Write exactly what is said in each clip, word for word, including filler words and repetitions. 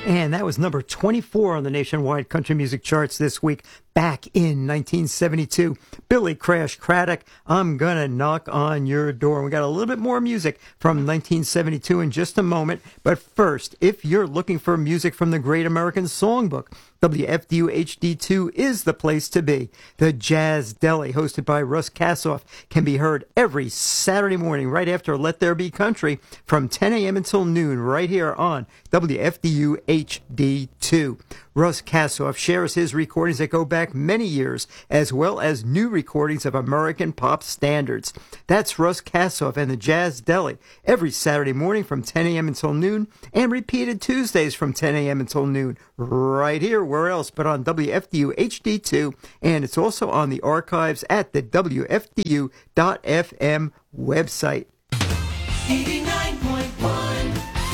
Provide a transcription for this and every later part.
And that was number twenty-four on the nationwide country music charts this week, back in nineteen seventy-two. Billy Crash Craddock, I'm Gonna Knock on Your Door. We got a little bit more music from nineteen seventy-two in just a moment. But first, if you're looking for music from the Great American Songbook, W F D U H D two is the place to be. The Jazz Deli, hosted by Russ Kassoff, can be heard every Saturday morning right after Let There Be Country from ten a.m. until noon right here on W F D U H D two. Russ Kassoff shares his recordings that go back many years, as well as new recordings of American pop standards. That's Russ Kassoff and the Jazz Deli, every Saturday morning from ten a.m. until noon, and repeated Tuesdays from ten a.m. until noon, right here, where else but on W F D U H D two, and it's also on the archives at the W F D U dot F M website. eighty-nine point one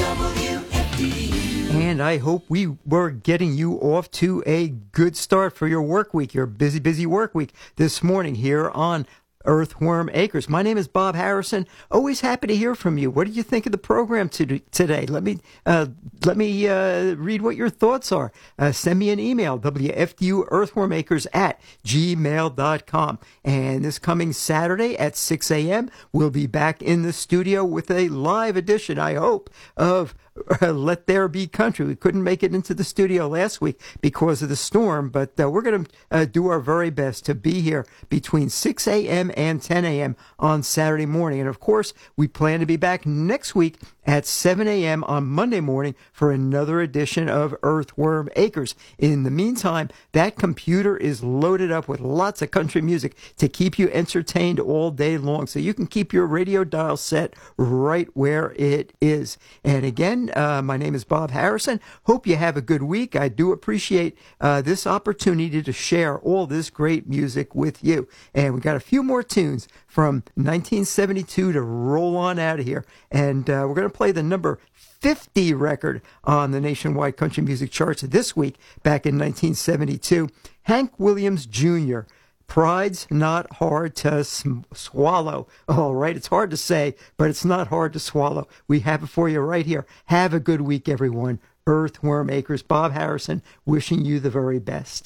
W F D U. And I hope we were getting you off to a good start for your work week, your busy, busy work week this morning here on Earthworm Acres. My name is Bob Harrison. Always happy to hear from you. What did you think of the program to, today? Let me uh, let me uh, read what your thoughts are. Uh, send me an email, W F D U Earthworm Acres at gmail dot com. And this coming Saturday at six a.m., we'll be back in the studio with a live edition, I hope, of Uh, Let There Be Country. We couldn't make it into the studio last week because of the storm, but uh, we're going to uh, do our very best to be here between six a.m. and ten a.m. on Saturday morning. And of course, we plan to be back next week at seven a.m. on Monday morning for another edition of Earthworm Acres. In the meantime, that computer is loaded up with lots of country music to keep you entertained all day long, so you can keep your radio dial set right where it is. And again, Uh, my name is Bob Harrison. Hope you have a good week. I do appreciate uh, this opportunity to share all this great music with you. And we got a few more tunes from nineteen seventy-two to roll on out of here. And uh, we're going to play the number fifty record on the nationwide country music charts this week, back in nineteen seventy-two. Hank Williams Junior Pride's not hard to sm- swallow. All right, it's hard to say, but it's not hard to swallow. We have it for you right here. Have a good week, everyone. Earthworm Acres, Bob Harrison, wishing you the very best.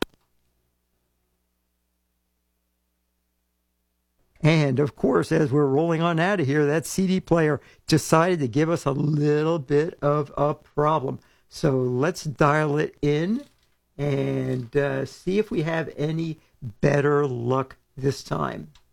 And, of course, as we're rolling on out of here, that C D player decided to give us a little bit of a problem. So let's dial it in and uh, see if we have any better luck this time.